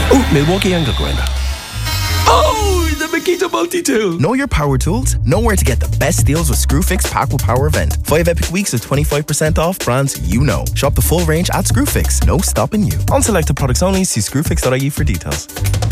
Oh, Milwaukee angle grinder. Oh, the Makita multi-tool. Know your power tools? Know where to get the best deals with Screwfix Pack with Power event. 5 epic weeks with 25% off brands you know. Shop the full range at Screwfix. No stopping you. On selected products only. See screwfix.ie for details.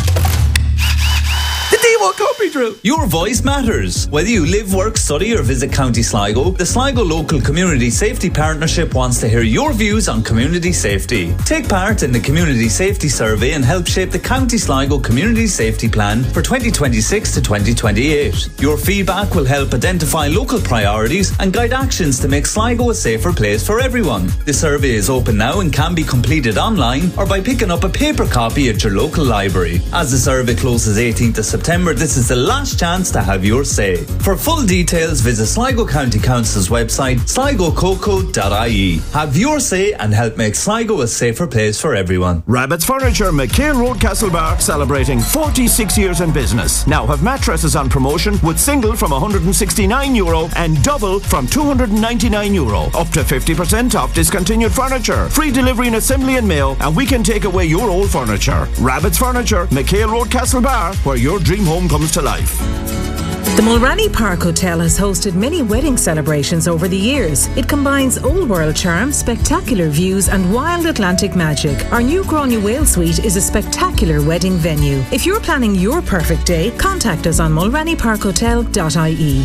D1 copy drill. Your voice matters. Whether you live, work, study or visit County Sligo, the Sligo Local Community Safety Partnership wants to hear your views on community safety. Take part in the Community Safety Survey and help shape the County Sligo Community Safety Plan for 2026 to 2028. Your feedback will help identify local priorities and guide actions to make Sligo a safer place for everyone. The survey is open now and can be completed online or by picking up a paper copy at your local library. As the survey closes 18th of September, this is the last chance to have your say. For full details, visit Sligo County Council's website, sligococo.ie. Have your say and help make Sligo a safer place for everyone. Rabbit's Furniture, McHale Road, Castlebar, celebrating 46 years in business. Now have mattresses on promotion with single from €169 and double from €299. Up to 50% off discontinued furniture. Free delivery and assembly and mail, and we can take away your old furniture. Rabbit's Furniture, McHale Road, Castlebar, where your dream home comes to life. The Mulranny Park Hotel has hosted many wedding celebrations over the years. It combines old world charm, spectacular views and wild Atlantic magic. Our new Grania Whale Suite is a spectacular wedding venue. If you're planning your perfect day, contact us on mulrannyparkhotel.ie.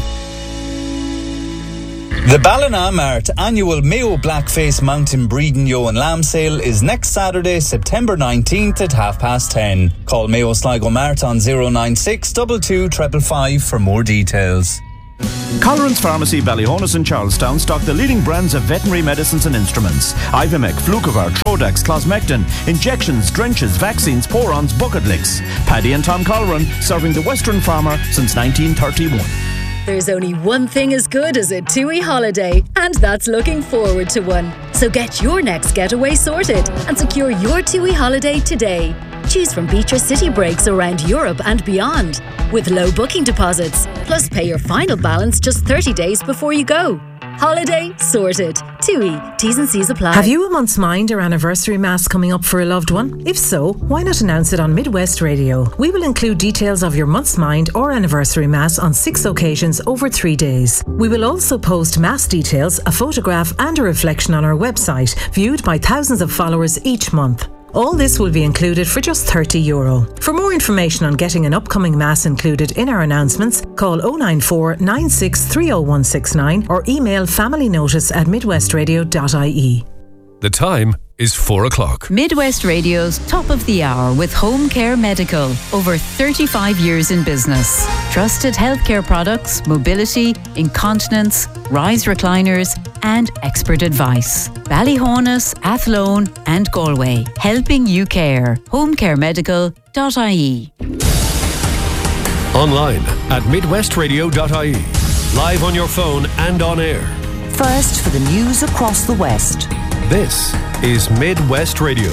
The Ballinamart annual Mayo Blackface Mountain Breeding Yo and Lamb Sale is next Saturday, September 19th at 10:30. Call Mayo Sligo Mart on 096 22 555 for more details. Colleran's Pharmacy, Ballyhonus and Charlestown stock the leading brands of veterinary medicines and instruments. Ivimec, Flucovar, Trodax, Closmectin, injections, drenches, vaccines, porons, bucket licks. Paddy and Tom Colleran, serving the Western farmer since 1931. There's only one thing as good as a TUI holiday, and that's looking forward to one. So get your next getaway sorted and secure your TUI holiday today. Choose from beach or city breaks around Europe and beyond, with low booking deposits, plus pay your final balance just 30 days before you go. Holiday sorted. TUI. T's and C's apply. Have you a month's mind or anniversary mass coming up for a loved one? If so, why not announce it on Midwest Radio? We will include details of your month's mind or anniversary mass on 6 occasions over 3 days. We will also post mass details, a photograph and a reflection on our website, viewed by thousands of followers each month. All this will be included for just €30. For more information on getting an upcoming mass included in our announcements, call 094 96 30169 or email familynotice@midwestradio.ie. The time is 4 o'clock. Midwest Radio's Top of the Hour with Home Care Medical. Over 35 years in business. Trusted healthcare products, mobility, incontinence, rise recliners and expert advice. Ballyhonus, Athlone and Galway. Helping you care. homecaremedical.ie. Online at midwestradio.ie. Live on your phone and on air. First for the news across the West. This is Midwest Radio.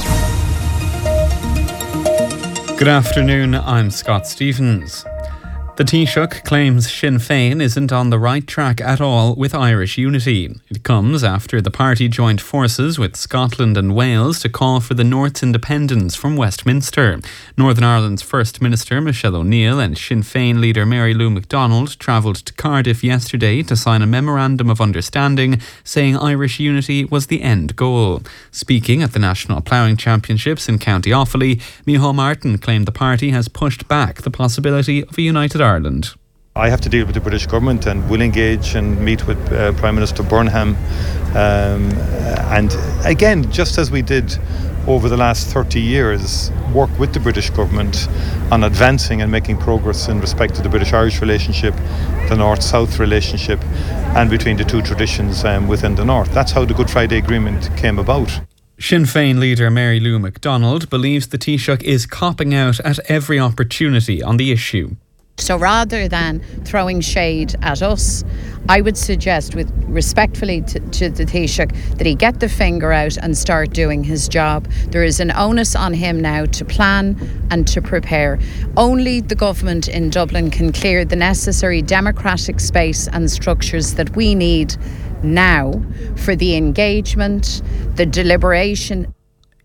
Good afternoon, I'm Scott Stephens. The Taoiseach claims Sinn Féin isn't on the right track at all with Irish unity. It comes after the party joined forces with Scotland and Wales to call for the North's independence from Westminster. Northern Ireland's First Minister Michelle O'Neill and Sinn Féin leader Mary Lou McDonald travelled to Cardiff yesterday to sign a memorandum of understanding saying Irish unity was the end goal. Speaking at the National Ploughing Championships in County Offaly, Micheál Martin claimed the party has pushed back the possibility of a united Ireland. I have to deal with the British government and will engage and meet with Prime Minister Burnham and again, just as we did over the last 30 years, work with the British government on advancing and making progress in respect to the British-Irish relationship, the North-South relationship and between the two traditions within the North. That's how the Good Friday Agreement came about. Sinn Féin leader Mary Lou McDonald believes the Taoiseach is copping out at every opportunity on the issue. So rather than throwing shade at us, I would suggest with respectfully to the Taoiseach that he get the finger out and start doing his job. There is an onus on him now to plan and to prepare. Only the government in Dublin can clear the necessary democratic space and structures that we need now for the engagement, the deliberation.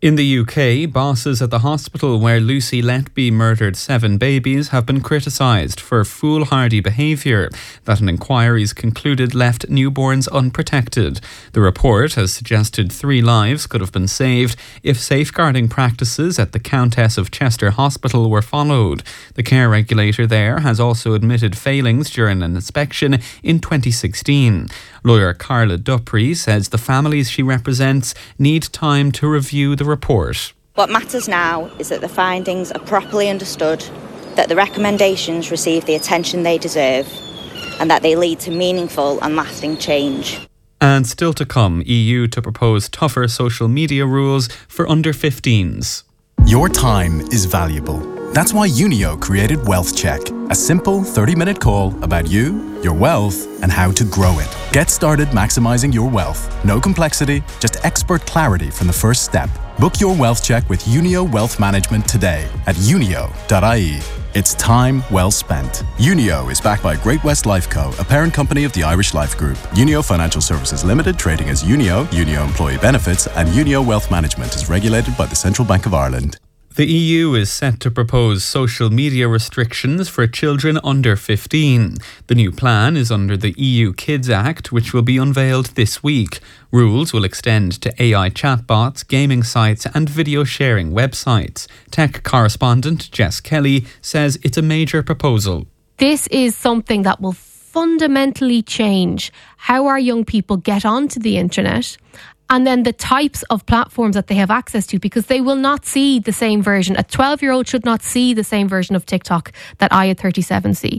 In the UK, bosses at the hospital where Lucy Letby murdered 7 babies have been criticised for foolhardy behaviour that an inquiry's concluded left newborns unprotected. The report has suggested 3 lives could have been saved if safeguarding practices at the Countess of Chester Hospital were followed. The care regulator there has also admitted failings during an inspection in 2016. Lawyer Carla Dupree says the families she represents need time to review the report. What matters now is that the findings are properly understood, that the recommendations receive the attention they deserve, and that they lead to meaningful and lasting change. And still to come, EU to propose tougher social media rules for under 15s. Your time is valuable. That's why Unio created Wealth Check, a simple 30-minute call about you, your wealth, and how to grow it. Get started maximising your wealth. No complexity, just expert clarity from the first step. Book your Wealth Check with Unio Wealth Management today at unio.ie. It's time well spent. Unio is backed by Great-West Lifeco, a parent company of the Irish Life Group. Unio Financial Services Limited, trading as Unio, Unio Employee Benefits, and Unio Wealth Management is regulated by the Central Bank of Ireland. The EU is set to propose social media restrictions for children under 15. The new plan is under the EU Kids Act, which will be unveiled this week. Rules will extend to AI chatbots, gaming sites and video sharing websites. Tech correspondent Jess Kelly says it's a major proposal. This is something that will fundamentally change how our young people get onto the internet, and then the types of platforms that they have access to, because they will not see the same version. A 12-year-old should not see the same version of TikTok that I at 37 see.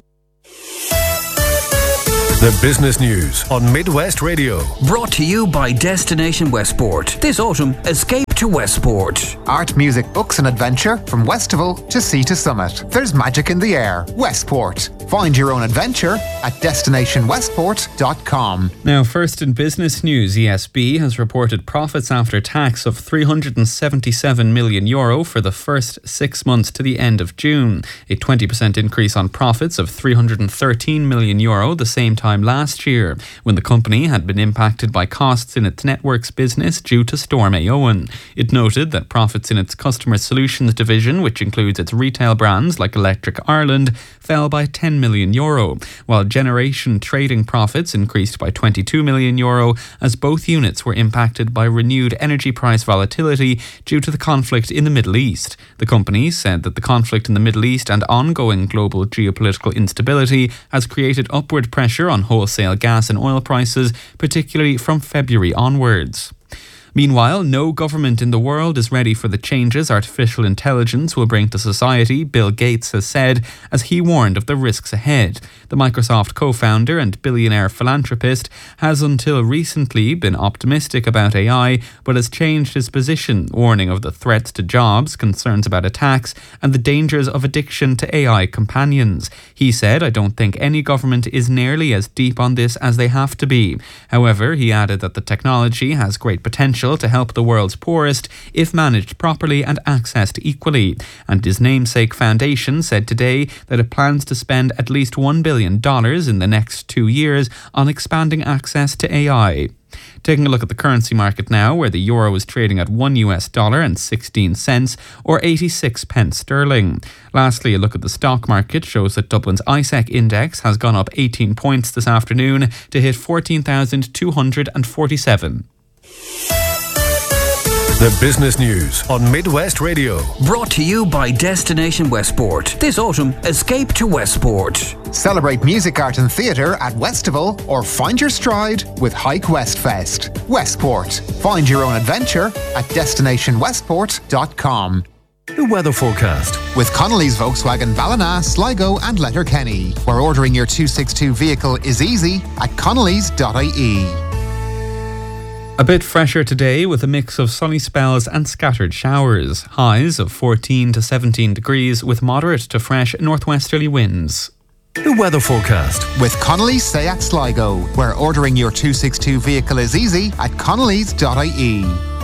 The business news on Midwest Radio. Brought to you by Destination Westport. This autumn, escape to Westport. Art, music, books and adventure from Westival to Sea to Summit. There's magic in the air. Westport. Find your own adventure at destinationwestport.com. Now, first in business news, ESB has reported profits after tax of €377 million for the first 6 months to the end of June, a 20% increase on profits of €313 million the same time last year, when the company had been impacted by costs in its networks business due to Storm Éowyn. It noted that profits in its customer solutions division, which includes its retail brands like Electric Ireland, fell by €10 million, while generation trading profits increased by €22 million as both units were impacted by renewed energy price volatility due to the conflict in the Middle East. The company said that the conflict in the Middle East and ongoing global geopolitical instability has created upward pressure on wholesale gas and oil prices, particularly from February onwards. Meanwhile, no government in the world is ready for the changes artificial intelligence will bring to society, Bill Gates has said, as he warned of the risks ahead. The Microsoft co-founder and billionaire philanthropist has until recently been optimistic about AI, but has changed his position, warning of the threats to jobs, concerns about attacks, and the dangers of addiction to AI companions. He said, "I don't think any government is nearly as deep on this as they have to be." However, he added that the technology has great potential to help the world's poorest if managed properly and accessed equally. And his namesake foundation said today that it plans to spend at least $1 billion in the next 2 years on expanding access to AI. Taking a look at the currency market now, where the euro is trading at $1 and 16 cents, or 86 pence sterling. Lastly, a look at the stock market shows that Dublin's ISEC index has gone up 18 points this afternoon to hit 14,247. The business news on Midwest Radio. Brought to you by Destination Westport. This autumn, escape to Westport. Celebrate music, art and theatre at Westival, or find your stride with Hike West Fest. Westport. Find your own adventure at destinationwestport.com. The weather forecast. With Connolly's Volkswagen Ballina, Sligo and Letterkenny, where ordering your 262 vehicle is easy at connolly's.ie. A bit fresher today with a mix of sunny spells and scattered showers. Highs of 14 to 17 degrees with moderate to fresh northwesterly winds. The weather forecast. With Connolly's Seat Sligo, where ordering your 262 vehicle is easy at connolly's.ie.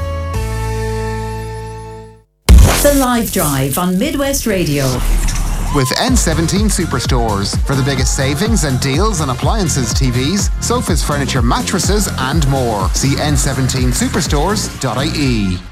The Live Drive on Midwest Radio. With N17 Superstores for the biggest savings and deals on appliances, TVs, sofas, furniture, mattresses and more. See n17superstores.ie.